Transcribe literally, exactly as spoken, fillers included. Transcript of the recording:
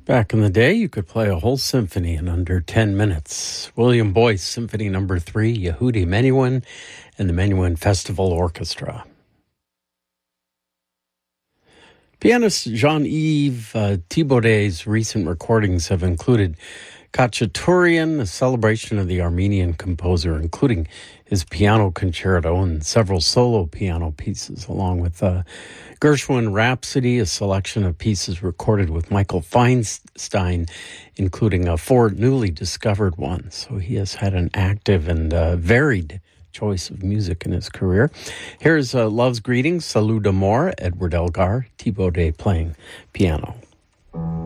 Back in the day, you could play a whole symphony in under ten minutes. William Boyce, Symphony Number Three, Yehudi Menuhin, and the Menuhin Festival Orchestra. Pianist Jean-Yves uh, Thibaudet's recent recordings have included Khachaturian, a celebration of the Armenian composer, including his piano concerto and several solo piano pieces, along with uh, Gershwin Rhapsody, a selection of pieces recorded with Michael Feinstein, including uh, four newly discovered ones. So he has had an active and uh, varied choice of music in his career. Here's uh, Love's Greetings, Salut d'amour, Edward Elgar, Thibaudet playing piano.